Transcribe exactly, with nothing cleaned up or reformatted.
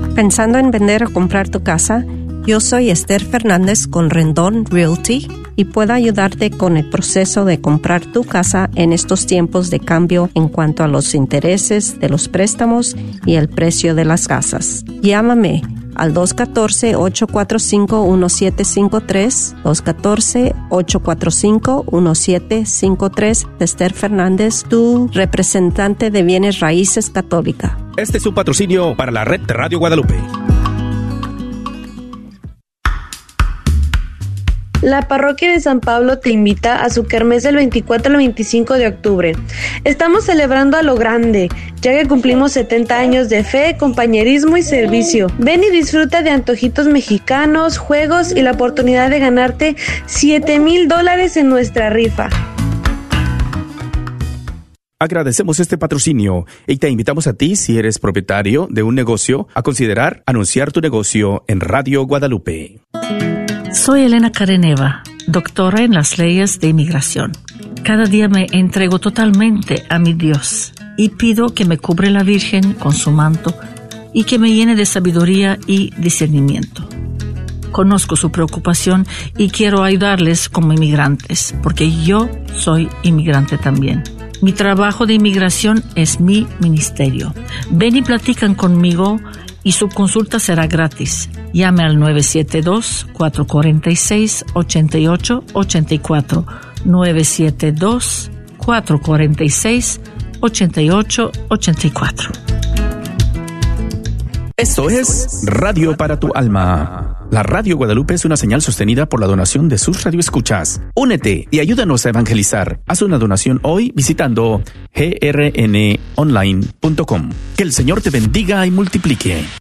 ¿Pensando en vender o comprar tu casa? Yo soy Esther Fernández con Rendón Realty y puedo ayudarte con el proceso de comprar tu casa en estos tiempos de cambio en cuanto a los intereses de los préstamos y el precio de las casas. Llámame al dos uno cuatro, ocho cuatro cinco, uno siete cinco tres, dos uno cuatro, ocho cuatro cinco, uno siete cinco tres. Esther Fernández, tu representante de bienes raíces católica. Este es su patrocinio para la red de Radio Guadalupe. La parroquia de San Pablo te invita a su kermés del veinticuatro al veinticinco de octubre. Estamos celebrando a lo grande, ya que cumplimos setenta años de fe, compañerismo y servicio. Ven y disfruta de antojitos mexicanos, juegos y la oportunidad de ganarte siete mil dólares en nuestra rifa. Agradecemos este patrocinio y te invitamos a ti, si eres propietario de un negocio, a considerar anunciar tu negocio en Radio Guadalupe. Soy Elena Careneva, doctora en las leyes de inmigración. Cada día me entrego totalmente a mi Dios y pido que me cubre la Virgen con su manto y que me llene de sabiduría y discernimiento. Conozco su preocupación y quiero ayudarles como inmigrantes, porque yo soy inmigrante también. Mi trabajo de inmigración es mi ministerio. Ven y platican conmigo y su consulta será gratis. Llame al nueve siete dos, cuatro cuatro seis, ocho ocho ocho cuatro, nueve siete dos, cuatro cuatro seis, ocho ocho ocho cuatro. Esto es Radio para tu Alma. La Radio Guadalupe es una señal sostenida por la donación de sus radioescuchas. Únete y ayúdanos a evangelizar. Haz una donación hoy visitando g r n online punto com. Que el Señor te bendiga y multiplique.